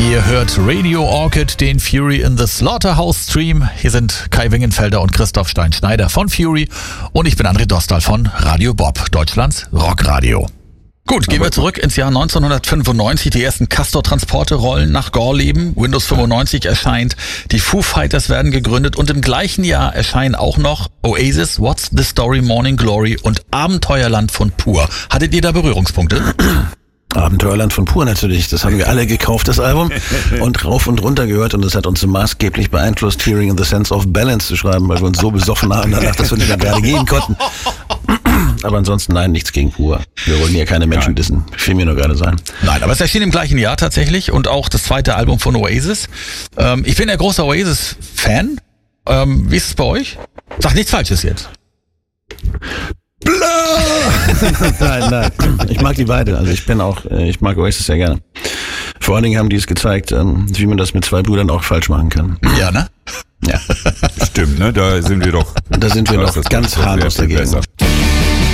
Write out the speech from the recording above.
Ihr hört Radio Orchid, den Fury in the Slaughterhouse Stream. Hier sind Kai Wingenfelder und Christoph Stein-Schneider von Fury und ich bin André Dostal von Radio Bob, Deutschlands Rockradio. Gut, gehen wir zurück ins Jahr 1995. Die ersten Castor-Transporte rollen nach Gorleben. Windows 95 erscheint. Die Foo Fighters werden gegründet. Und im gleichen Jahr erscheinen auch noch Oasis, What's the Story, Morning Glory und Abenteuerland von Pur. Hattet ihr da Berührungspunkte? Abenteuerland von Pur natürlich, das haben wir alle gekauft, das Album, und rauf und runter gehört, und das hat uns maßgeblich beeinflusst, Hearing in the Sense of Balance zu schreiben, weil wir uns so besoffen haben danach, dass wir nicht mehr gerade gehen konnten. Aber ansonsten nein, nichts gegen Pur. Wir wollten ja keine Menschen dissen, fiel mir nur gerade sein. Nein, aber es erschien im gleichen Jahr tatsächlich und auch das zweite Album von Oasis. Ich bin ein großer Oasis-Fan. Wie ist es bei euch? Sag nichts Falsches jetzt. Nein. Ich mag die beide. Also ich mag Oasis sehr gerne. Vor allen Dingen haben die es gezeigt, wie man das mit zwei Brüdern auch falsch machen kann. Ja, ne? Ja. Stimmt, ne? Da sind wir doch ganz harmlos dagegen. Besser.